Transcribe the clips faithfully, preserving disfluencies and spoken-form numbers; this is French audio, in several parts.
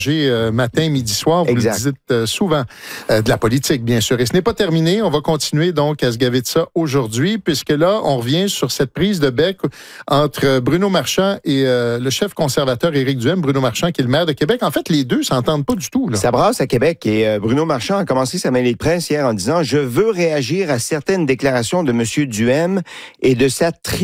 Euh, matin, midi, soir, vous exact. le dites euh, souvent, euh, de la politique, bien sûr. Et ce n'est pas terminé. On va continuer donc à se gaver de ça aujourd'hui, puisque là, on revient sur cette prise de bec entre Bruno Marchand et euh, le chef conservateur Éric Duhaime. Bruno Marchand, qui est le maire de Québec. En fait, les deux s'entendent pas du tout, là. Ça brasse à Québec et euh, Bruno Marchand a commencé sa mêlée de presse hier en disant « Je veux réagir à certaines déclarations de M. Duhaime et de sa tribu. »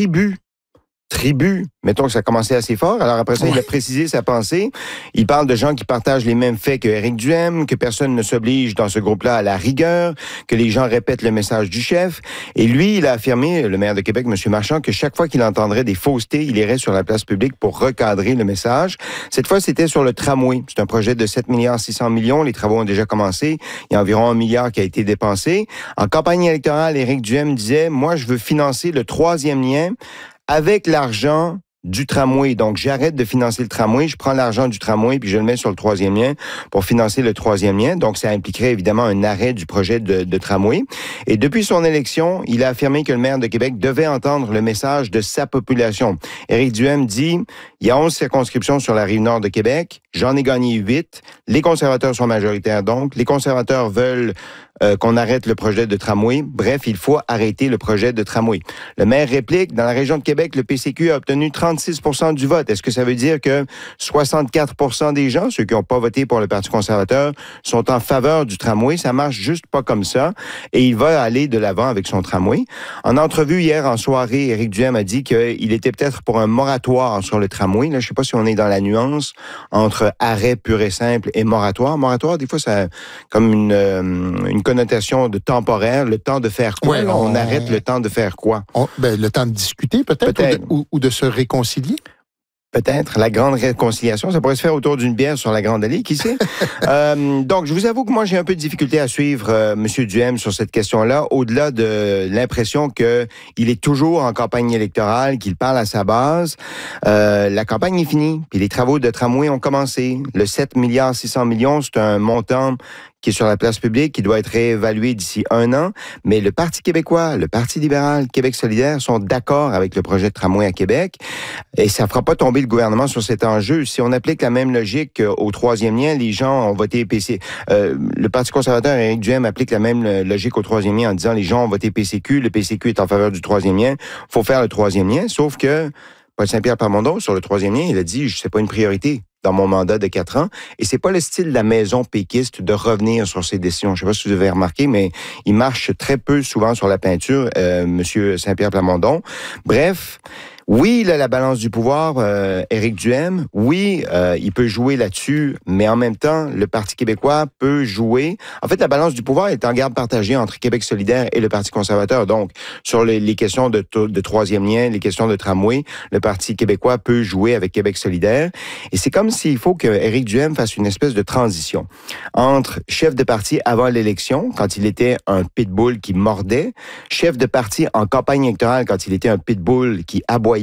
Tribu, mettons que ça a commencé assez fort. Alors après ça, ouais. il a précisé sa pensée. Il parle de gens qui partagent les mêmes faits que Éric Duhaime, que personne ne s'oblige dans ce groupe-là à la rigueur, que les gens répètent le message du chef. Et lui, il a affirmé, le maire de Québec, M. Marchand, que chaque fois qu'il entendrait des faussetés, il irait sur la place publique pour recadrer le message. Cette fois, c'était sur le tramway. C'est un projet de sept milliards six cents millions. Les travaux ont déjà commencé. Il y a environ un milliard qui a été dépensé. En campagne électorale, Éric Duhaime disait « Moi, je veux financer le troisième lien avec l'argent du tramway. Donc, j'arrête de financer le tramway, je prends l'argent du tramway puis je le mets sur le troisième lien pour financer le troisième lien. Donc, ça impliquerait évidemment un arrêt du projet de, de tramway. Et depuis son élection, il a affirmé que le maire de Québec devait entendre le message de sa population. Éric Duhaime dit, il y a onze circonscriptions sur la rive nord de Québec, j'en ai gagné huit. Les conservateurs sont majoritaires donc. Les conservateurs veulent Euh, qu'on arrête le projet de tramway. Bref, il faut arrêter le projet de tramway. Le maire réplique, dans la région de Québec, le P C Q a obtenu trente-six pour cent du vote. Est-ce que ça veut dire que soixante-quatre pour cent des gens, ceux qui n'ont pas voté pour le Parti conservateur, sont en faveur du tramway? Ça marche juste pas comme ça. Et il va aller de l'avant avec son tramway. En entrevue hier en soirée, Éric Duhaime a dit qu'il était peut-être pour un moratoire sur le tramway. Là, je sais pas si on est dans la nuance entre arrêt pur et simple et moratoire. Moratoire, des fois, ça a comme une, euh, une connotation de temporaire, le temps de faire quoi? Ouais, on... on arrête le temps de faire quoi? On... Ben, le temps de discuter peut-être, peut-être. Ou, de, ou, ou de se réconcilier? Peut-être. La grande réconciliation, ça pourrait se faire autour d'une bière sur la Grande Allée, qui sait? euh, donc, je vous avoue que moi, j'ai un peu de difficulté à suivre euh, M. Duhaime sur cette question-là, au-delà de l'impression qu'il est toujours en campagne électorale, qu'il parle à sa base. Euh, la campagne est finie, puis les travaux de tramway ont commencé. Le sept milliards six cents millions, c'est un montant qui est sur la place publique, qui doit être réévalué d'ici un an. Mais le Parti québécois, le Parti libéral, Québec solidaire sont d'accord avec le projet de tramway à Québec. Et ça ne fera pas tomber le gouvernement sur cet enjeu. Si on applique la même logique au troisième lien, les gens ont voté P C... Euh, le Parti conservateur, Éric Duhaime, applique la même logique au troisième lien en disant les gens ont voté P C Q, le P C Q est en faveur du troisième lien. Il faut faire le troisième lien, sauf que Paul Saint-Pierre Plamondon, sur le troisième lien, il a dit, c'est pas une priorité dans mon mandat de quatre ans. Et c'est pas le style de la maison péquiste de revenir sur ses décisions. Je sais pas si vous avez remarqué, mais il marche très peu souvent sur la peinture, euh, Monsieur Saint-Pierre Plamondon. Bref, oui, il a la balance du pouvoir, euh, Éric Duhaime. Oui, euh, il peut jouer là-dessus, mais en même temps, le Parti québécois peut jouer. En fait, la balance du pouvoir est en garde partagée entre Québec solidaire et le Parti conservateur. Donc, sur les, les questions de, de troisième lien, les questions de tramway, le Parti québécois peut jouer avec Québec solidaire. Et c'est comme s'il faut que Éric Duhaime fasse une espèce de transition entre chef de parti avant l'élection, quand il était un pitbull qui mordait, chef de parti en campagne électorale, quand il était un pitbull qui aboyait,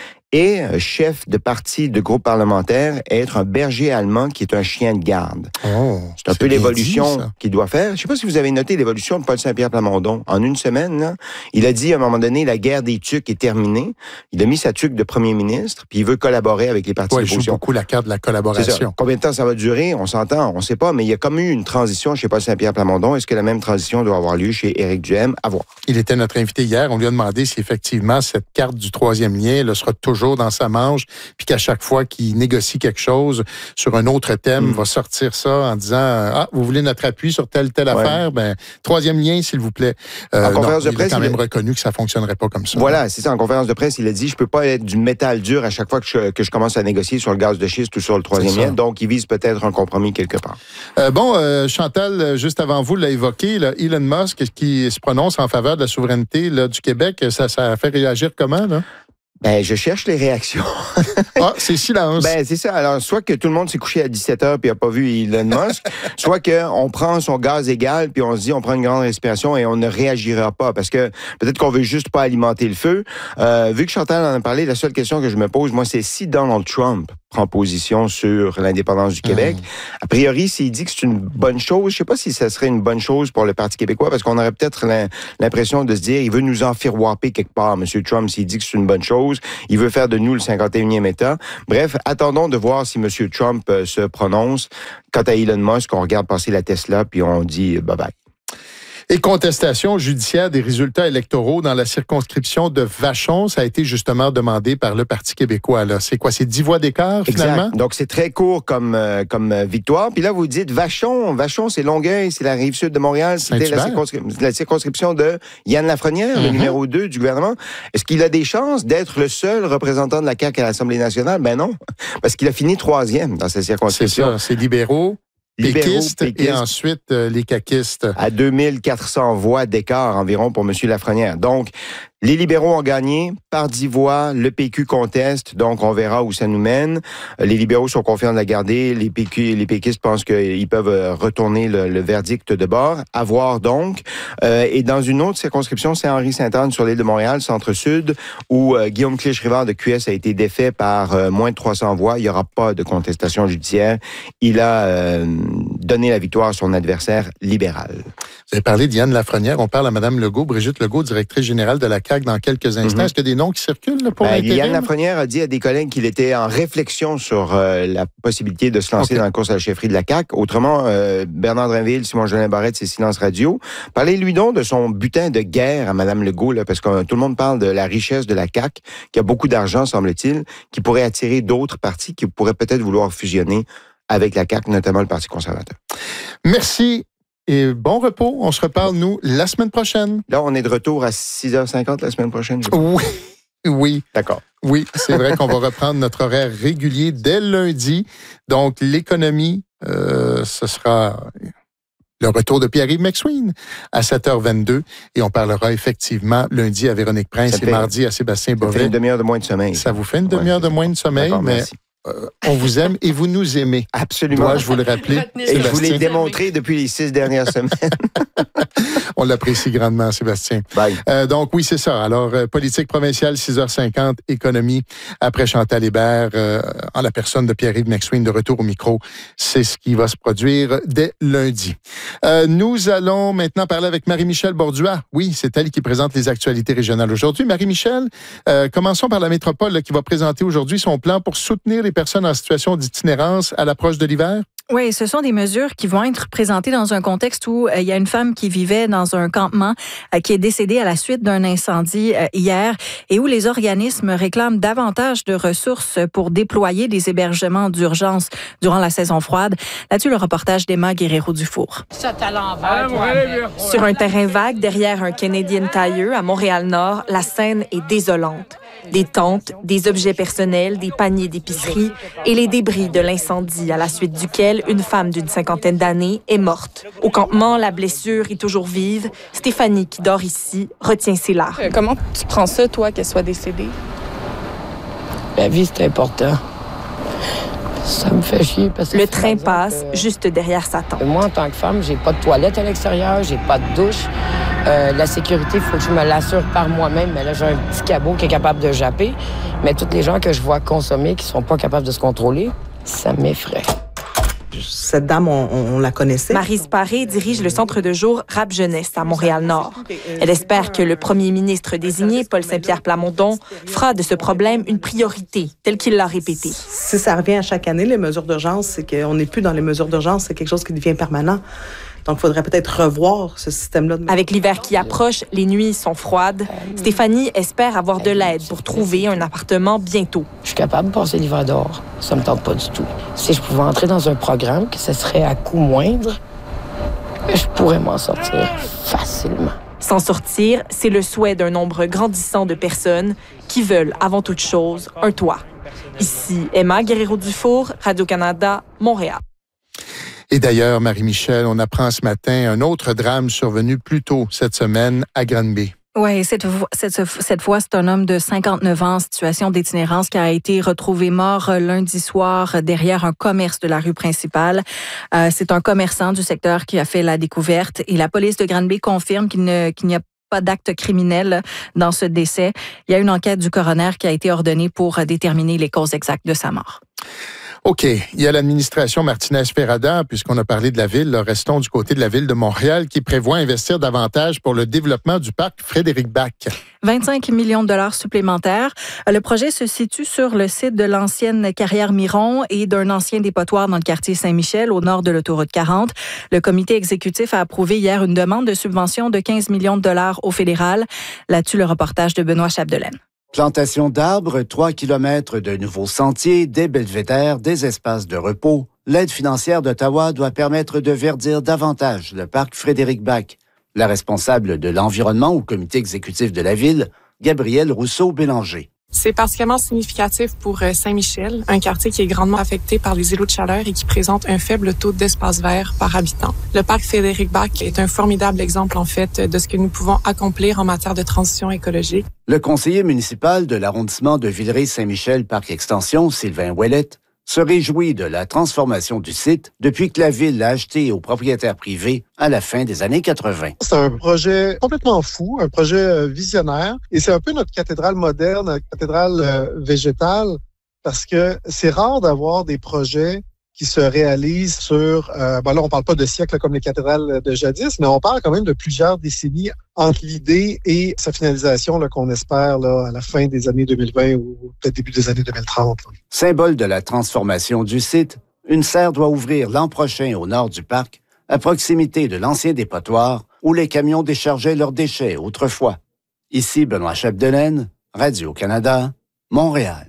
et chef de parti de groupe parlementaire, être un berger allemand qui est un chien de garde. Oh, c'est un peu l'évolution qu'il doit faire. Je ne sais pas si vous avez noté l'évolution de Paul Saint-Pierre Plamondon. En une semaine, là, il a dit à un moment donné, la guerre des tucs est terminée. Il a mis sa tuque de premier ministre, puis il veut collaborer avec les partis ouais, d'opposition. Il joue beaucoup la carte de la collaboration. Combien de temps ça va durer? On s'entend, on ne sait pas, mais il y a comme eu une transition chez Paul Saint-Pierre Plamondon. Est-ce que la même transition doit avoir lieu chez Éric Duhaime? À voir. Il était notre invité hier. On lui a demandé si effectivement cette carte du troisième lien là, sera toujours dans sa manche, puis qu'à chaque fois qu'il négocie quelque chose sur un autre thème, mmh. va sortir ça en disant « Ah, vous voulez notre appui sur telle, telle ouais. affaire? Ben, troisième lien, s'il vous plaît. Euh, » En conférence non, de presse, il a quand même il a... reconnu que ça ne fonctionnerait pas comme ça. Voilà, c'est ça. En conférence de presse, il a dit « Je ne peux pas être du métal dur à chaque fois que je, que je commence à négocier sur le gaz de schiste ou sur le troisième lien. » Donc, il vise peut-être un compromis quelque part. Euh, bon, euh, Chantal, juste avant vous, l'a évoqué, là, Elon Musk qui se prononce en faveur de la souveraineté là, du Québec, ça, ça a fait réagir comment, là? Ben, je cherche les réactions. Ah, c'est silence. Ben, c'est ça. Alors, soit que tout le monde s'est couché à dix-sept heures puis n'a pas vu Elon Musk, soit qu'on prend son gaz égal puis on se dit, on prend une grande respiration et on ne réagira pas parce que peut-être qu'on veut juste pas alimenter le feu. Euh, vu que Chantal en a parlé, la seule question que je me pose, moi, c'est si Donald Trump prend position sur l'indépendance du Québec. Mmh. A priori, s'il dit que c'est une bonne chose, je sais pas si ça serait une bonne chose pour le Parti québécois, parce qu'on aurait peut-être l'impression de se dire, il veut nous enfiroiper quelque part, M. Trump, s'il dit que c'est une bonne chose. chose. Il veut faire de nous le cinquante et unième État. Bref, attendons de voir si M. Trump euh, se prononce. Quant à Elon Musk, on regarde passer la Tesla, puis on dit bye-bye. Et contestation judiciaire des résultats électoraux dans la circonscription de Vachon, ça a été justement demandé par le Parti québécois. Là. C'est quoi, c'est dix voix d'écart, finalement? Exact. Donc, c'est très court comme, euh, comme euh, victoire. Puis là, vous dites Vachon. Vachon, c'est Longueuil, c'est la rive sud de Montréal. C'était la, circonscri- la circonscription de Yann Lafrenière, mm-hmm. le numéro deux du gouvernement. Est-ce qu'il a des chances d'être le seul représentant de la C A Q à l'Assemblée nationale? Ben non, parce qu'il a fini troisième dans sa circonscription. C'est ça, c'est libéraux. Péquistes, péquistes, et ensuite euh, les caquistes. À deux mille quatre cents voix d'écart environ pour M. Lafrenière. Donc, les libéraux ont gagné par dix voix. Le P Q conteste, donc on verra où ça nous mène. Les libéraux sont confiants de la garder. Les, P Q, les péquistes pensent qu'ils peuvent retourner le, le verdict de bord. À voir donc. Euh, et dans une autre circonscription, c'est Henri-Sainte-Anne sur l'île de Montréal, centre-sud, où euh, Guillaume Clich-Rivard de Q S a été défait par euh, moins de trois cents voix. Il n'y aura pas de contestation judiciaire. Il a euh, donné la victoire à son adversaire libéral. Vous avez parlé d'Yann Lafrenière. On parle à Mme Legault, Brigitte Legault, directrice générale de la C A Q, dans quelques instants. Mm-hmm. Est-ce qu'il y a des noms qui circulent là, pour ben, l'intérim? Yann Lafrenière a dit à des collègues qu'il était en réflexion sur euh, la possibilité de se lancer okay. dans la course à la chefferie de la C A Q. Autrement, euh, Bernard Drinville, Simon-Jolin Barrette, c'est Silence Radio. Parlez-lui donc de son butin de guerre à Mme Legault, là, parce que tout le monde parle de la richesse de la C A Q, qui a beaucoup d'argent, semble-t-il, qui pourrait attirer d'autres partis qui pourraient peut-être vouloir fusionner avec la C A Q, notamment le Parti conservateur. Merci. Et bon repos. On se reparle, nous, la semaine prochaine. Là, on est de retour à six heures cinquante la semaine prochaine. Je oui, oui. D'accord. Oui, c'est vrai qu'on va reprendre notre horaire régulier dès lundi. Donc, l'économie, euh, ce sera le retour de Pierre-Yves McSween à sept heures vingt-deux. Et on parlera effectivement lundi à Véronique Prince et mardi à Sébastien Bovet. Ça fait une demi-heure de moins de sommeil. Ça vous fait une demi-heure ouais, de moins de sommeil, mais... Merci. Euh, on vous aime et vous nous aimez. Absolument. Dois-je vous le rappeler? Et je vous l'ai démontré depuis les six dernières semaines. On l'apprécie grandement, Sébastien. Bye. Euh, donc, oui, c'est ça. Alors, euh, politique provinciale, six heures cinquante, économie, après Chantal Hébert, euh, en la personne de Pierre-Yves McSween, de retour au micro. C'est ce qui va se produire dès lundi. Euh, nous allons maintenant parler avec Marie-Michel Borduas. Oui, c'est elle qui présente les actualités régionales aujourd'hui. Marie-Michel, euh, commençons par la métropole là, qui va présenter aujourd'hui son plan pour soutenir les personnes en situation d'itinérance à l'approche de l'hiver. Oui, ce sont des mesures qui vont être présentées dans un contexte où euh, il y a une femme qui vivait dans un campement euh, qui est décédée à la suite d'un incendie euh, hier et où les organismes réclament davantage de ressources pour déployer des hébergements d'urgence durant la saison froide. Là-dessus, le reportage d'Emma Guerrero-Dufour. Sur un terrain vague derrière un Canadian Tire à Montréal-Nord, la scène est désolante. Des tentes, des objets personnels, des paniers d'épicerie et les débris de l'incendie à la suite duquel une femme d'une cinquantaine d'années est morte. Au campement, la blessure est toujours vive. Stéphanie, qui dort ici, retient ses larmes. Euh, comment tu prends ça, toi, qu'elle soit décédée? La vie, c'est important. Ça me fait chier parce que... Le train passe que... juste derrière sa tente. Moi, en tant que femme, j'ai pas de toilette à l'extérieur, j'ai pas de douche. Euh, la sécurité, il faut que je me l'assure par moi-même. Mais là, j'ai un petit cabot qui est capable de japper. Mais tous les gens que je vois consommer qui sont pas capables de se contrôler, ça m'effraie. Cette dame, on, on la connaissait. Maryse Paré dirige le centre de jour Rap Jeunesse à Montréal-Nord. Elle espère que le premier ministre désigné, Paul Saint-Pierre Plamondon, fera de ce problème une priorité, tel qu'il l'a répété. Si ça revient à chaque année, les mesures d'urgence, c'est qu'on n'est plus dans les mesures d'urgence, c'est quelque chose qui devient permanent. Donc, il faudrait peut-être revoir ce système-là. Avec l'hiver qui approche, les nuits sont froides. Stéphanie espère avoir de l'aide pour trouver un appartement bientôt. Je suis capable de passer l'hiver dehors. Ça me tente pas du tout. Si je pouvais entrer dans un programme, que ce serait à coût moindre, je pourrais m'en sortir facilement. S'en sortir, c'est le souhait d'un nombre grandissant de personnes qui veulent, avant toute chose, un toit. Ici, Emma Guerrero-Dufour, Radio-Canada, Montréal. Et d'ailleurs, Marie-Michel, on apprend ce matin un autre drame survenu plus tôt cette semaine à Granby. Oui, cette, cette, cette fois, c'est un homme de cinquante-neuf ans en situation d'itinérance qui a été retrouvé mort lundi soir derrière un commerce de la rue principale. Euh, c'est un commerçant du secteur qui a fait la découverte et la police de Granby confirme qu'il, ne, qu'il n'y a pas d'acte criminel dans ce décès. Il y a une enquête du coroner qui a été ordonnée pour déterminer les causes exactes de sa mort. OK. Il y a l'administration Martinez-Ferrada, puisqu'on a parlé de la ville. Là, restons du côté de la ville de Montréal qui prévoit investir davantage pour le développement du parc Frédéric-Bac. vingt-cinq millions de dollars supplémentaires. Le projet se situe sur le site de l'ancienne carrière Miron et d'un ancien dépotoir dans le quartier Saint-Michel, au nord de l'autoroute quarante. Le comité exécutif a approuvé hier une demande de subvention de quinze millions de dollars au fédéral. Là-dessus, le reportage de Benoît Chapdelaine. Plantation d'arbres, trois kilomètres de nouveaux sentiers, des belvédères, des espaces de repos. L'aide financière d'Ottawa doit permettre de verdir davantage le parc Frédéric-Bac. La responsable de l'environnement au comité exécutif de la ville, Gabrielle Rousseau-Bélanger. C'est particulièrement significatif pour Saint-Michel, un quartier qui est grandement affecté par les îlots de chaleur et qui présente un faible taux d'espace vert par habitant. Le parc Frédéric-Bac est un formidable exemple, en fait, de ce que nous pouvons accomplir en matière de transition écologique. Le conseiller municipal de l'arrondissement de Villeray-Saint-Michel Parc Extension, Sylvain Ouellette, se réjouit de la transformation du site depuis que la ville l'a acheté aux propriétaires privés à la fin des années quatre-vingt. C'est un projet complètement fou, un projet visionnaire, et c'est un peu notre cathédrale moderne, notre cathédrale euh, végétale, parce que c'est rare d'avoir des projets qui se réalisent sur, euh, ben là, on parle pas de siècles comme les cathédrales de jadis, mais on parle quand même de plusieurs décennies entre l'idée et sa finalisation là, qu'on espère là, à la fin des années deux mille vingt ou peut-être début des années deux mille trente. Là. Symbole de la transformation du site, une serre doit ouvrir l'an prochain au nord du parc, à proximité de l'ancien dépotoir où les camions déchargeaient leurs déchets autrefois. Ici Benoît Chapdelaine, Radio-Canada, Montréal.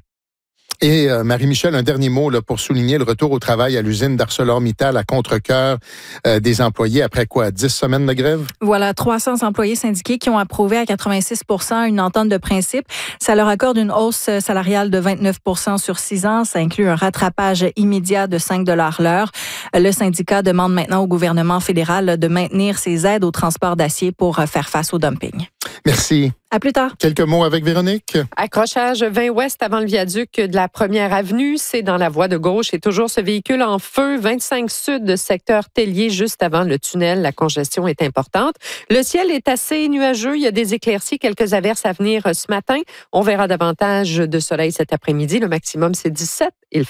Et euh, Marie-Michel, un dernier mot là, pour souligner le retour au travail à l'usine d'ArcelorMittal à contre-cœur euh, des employés après quoi, dix semaines de grève? Voilà, trois cents employés syndiqués qui ont approuvé à quatre-vingt-six pour cent une entente de principe. Ça leur accorde une hausse salariale de vingt-neuf pour cent sur six ans. Ça inclut un rattrapage immédiat de cinq dollars l'heure. Le syndicat demande maintenant au gouvernement fédéral de maintenir ses aides au transport d'acier pour faire face au dumping. Merci. À plus tard. Quelques mots avec Véronique. Accrochage vingt ouest avant le viaduc de la première avenue. C'est dans la voie de gauche et toujours ce véhicule en feu. vingt-cinq sud, secteur Tellier, juste avant le tunnel. La congestion est importante. Le ciel est assez nuageux. Il y a des éclaircies, quelques averses à venir ce matin. On verra davantage de soleil cet après-midi. Le maximum, c'est dix-sept. Il fait